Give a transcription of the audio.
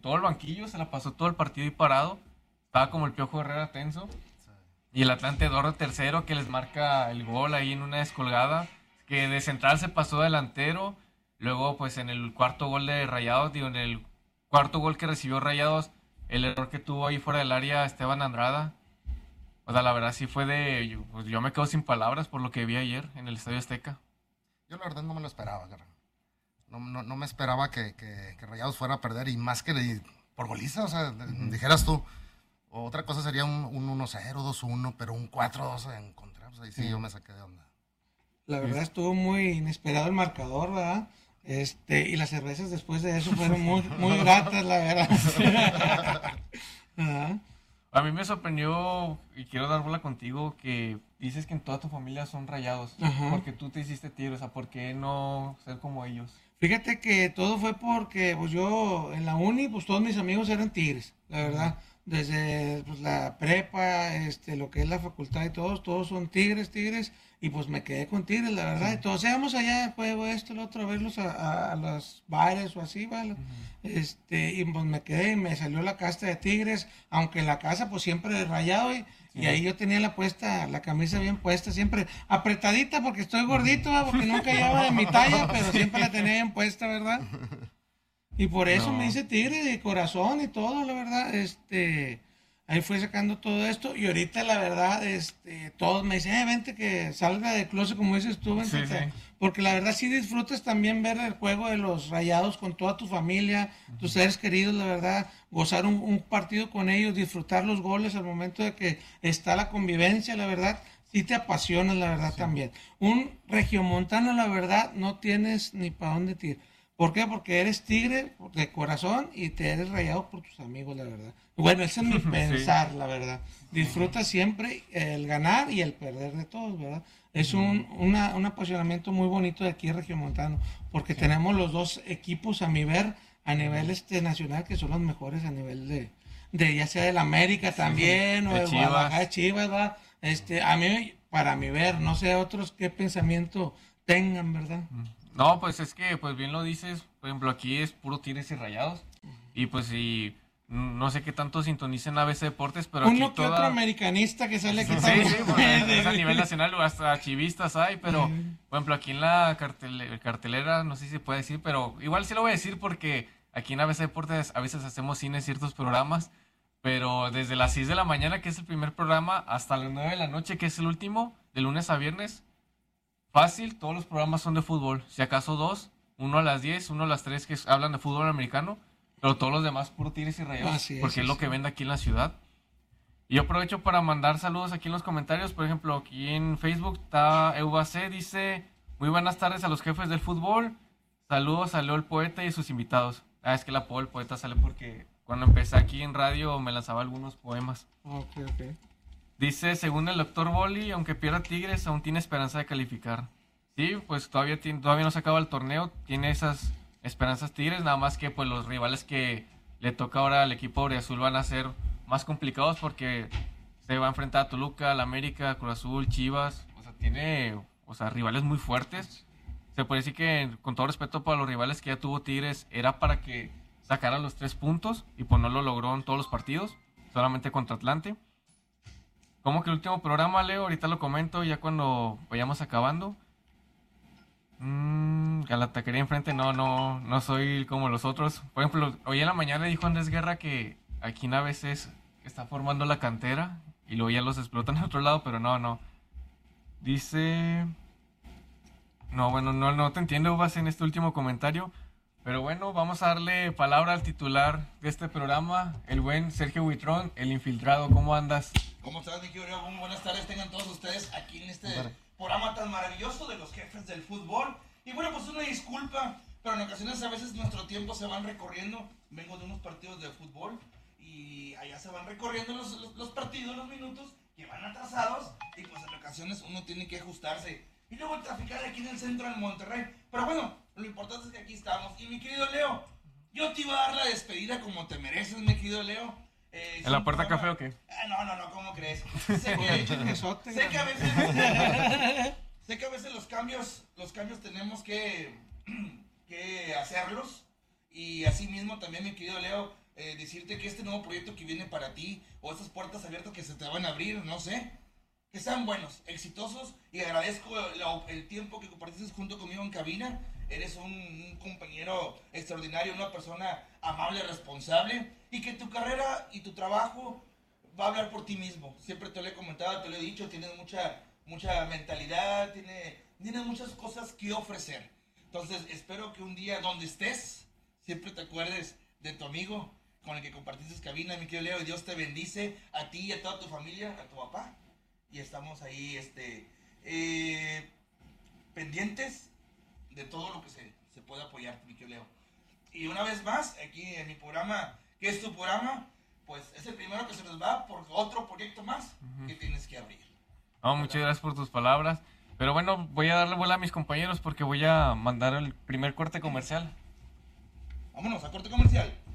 todo el banquillo, se la pasó todo el partido ahí parado. Estaba como el Piojo Herrera tenso. Y el Atlante Eduardo tercero que les marca el gol ahí en una descolgada. Que de central se pasó delantero. Luego, pues en el cuarto gol de Rayados, en el cuarto gol que recibió Rayados, el error que tuvo ahí fuera del área Esteban Andrada. O sea, la verdad sí fue pues yo me quedo sin palabras por lo que vi ayer en el Estadio Azteca. Yo la verdad no me lo esperaba, cara. No me esperaba que Rayados fuera a perder, y más que por goliza, o sea, dijeras tú. Otra cosa sería un 1-0, 2-1, pero un 4-2 en contra. Pues ahí sí yo me saqué de onda. La verdad estuvo muy inesperado el marcador, ¿verdad? Y las cervezas después de eso fueron muy, muy gratas, la verdad. ¿Verdad? A mí me sorprendió, y quiero dar bola contigo, que dices que en toda tu familia son Rayados. Ajá. Porque tú te hiciste Tigre, o sea, ¿por qué no ser como ellos? Fíjate que todo fue porque pues yo en la uni, pues todos mis amigos eran Tigres, la verdad. Desde pues, la prepa, lo que es la facultad y todos son Tigres, y pues me quedé con Tigres, la verdad. Y todos íbamos allá, juego esto, lo otro, a verlos a los bares o así, ¿vale? Y pues me quedé y me salió la casta de Tigres, aunque en la casa pues siempre Rayado, y ahí yo tenía la camisa bien puesta, siempre apretadita porque estoy gordito, ¿verdad? Porque nunca llevaba de mi talla, pero siempre la tenía bien puesta, ¿verdad? Y por eso me hice Tigre de corazón y todo, la verdad. Ahí fui sacando todo esto, y ahorita la verdad, todos me dicen, vente que salga de closet, como dices tú, vente, Sí. porque la verdad sí disfrutas también ver el juego de los Rayados con toda tu familia, tus seres queridos, la verdad, gozar un partido con ellos, disfrutar los goles al momento de que está la convivencia, la verdad, sí te apasiona, la verdad, también. Un regiomontano, la verdad, no tienes ni para dónde tirar. ¿Por qué? Porque eres Tigre de corazón y te eres Rayado por tus amigos, la verdad. Bueno, ese es mi pensar, la verdad. Disfruta siempre el ganar y el perder de todos, ¿verdad? Es un apasionamiento muy bonito de aquí Regiomontano, porque tenemos los dos equipos a mi ver, a nivel nacional, que son los mejores a nivel de ya sea del América también, o de Guadalajara, Chivas, ¿verdad? A mí, para mi ver, no sé otros qué pensamiento tengan, ¿verdad? No, pues es que, pues bien lo dices, por ejemplo, aquí es puro Tigres y Rayados. Y pues sí, no sé qué tanto sintonicen ABC Deportes, pero uno aquí que otro americanista que sale aquí también. Sí, porque es a nivel nacional, o hasta chivistas hay, pero, por ejemplo, aquí en la cartelera, no sé si se puede decir, pero igual sí lo voy a decir porque aquí en ABC Deportes a veces hacemos cine ciertos programas, pero desde las 6 de la mañana, que es el primer programa, hasta las 9 de la noche, que es el último, de lunes a viernes, fácil, todos los programas son de fútbol. Si acaso dos, uno a las 10, uno a las 3 que hablan de fútbol americano, pero todos los demás puro Tigres y Rayados, porque es lo que vende aquí en la ciudad. Y yo aprovecho para mandar saludos aquí en los comentarios. Por ejemplo, aquí en Facebook está EUBAC, dice, muy buenas tardes a los jefes del fútbol. Saludos a Leo el Poeta y sus invitados. Es que el apodo del Poeta sale porque cuando empecé aquí en radio me lanzaba algunos poemas. Ok. Dice, según el doctor Boli, aunque pierda Tigres, aún tiene esperanza de calificar. Sí, pues todavía no se acaba el torneo, tiene esas esperanzas Tigres, nada más que pues los rivales que le toca ahora al equipo Auriazul van a ser más complicados porque se va a enfrentar a Toluca, al América, Cruz Azul, Chivas, o sea, tiene rivales muy fuertes. Se puede decir que, con todo respeto para los rivales que ya tuvo Tigres, era para que sacara los 3 puntos y pues no lo logró en todos los partidos, solamente contra Atlante. Como que el último programa, Leo, ahorita lo comento ya cuando vayamos acabando. A la taquería enfrente no soy como los otros. Por ejemplo, hoy en la mañana dijo Andrés Guerra que aquí a veces está formando la cantera y luego ya los explotan a otro lado, pero no. Dice... No te entiendo, Uvas, en este último comentario. Pero bueno, vamos a darle palabra al titular de este programa, el buen Sergio Huitrón, el infiltrado. ¿Cómo andas? ¿Cómo estás, mi querido? Muy buenas tardes tengan todos ustedes aquí en este programa tan maravilloso de los jefes del fútbol. Y bueno, pues una disculpa, pero en ocasiones a veces nuestro tiempo se van recorriendo. Vengo de unos partidos de fútbol y allá se van recorriendo los partidos, los minutos que van atrasados y pues en ocasiones uno tiene que ajustarse. Y luego traficar aquí en el centro del Monterrey. Pero bueno, lo importante es que aquí estamos. Y mi querido Leo, yo te iba a dar la despedida como te mereces, mi querido Leo. ¿En la puerta café o qué? No, ¿cómo crees? Sé que a veces los cambios tenemos que hacerlos. Y así mismo también, mi querido Leo, decirte que este nuevo proyecto que viene para ti, o esas puertas abiertas que se te van a abrir, no sé, que sean buenos, exitosos, y agradezco el tiempo que compartiste junto conmigo en cabina. Eres un compañero extraordinario, una persona amable, responsable, y que tu carrera y tu trabajo va a hablar por ti mismo. Siempre te lo he comentado, te lo he dicho, tienes mucha mentalidad, tienes muchas cosas que ofrecer. Entonces, espero que un día donde estés, siempre te acuerdes de tu amigo con el que compartiste cabina, mi querido Leo, y Dios te bendice a ti y a toda tu familia, a tu papá. Y estamos ahí pendientes de todo lo que se pueda apoyar, mi querido Leo. Y una vez más, aquí en mi programa, que es tu programa, pues es el primero que se nos va por otro proyecto más que tienes que abrir. No, muchas gracias por tus palabras. Pero bueno, voy a darle bola a mis compañeros porque voy a mandar el primer corte comercial. Vámonos a corte comercial.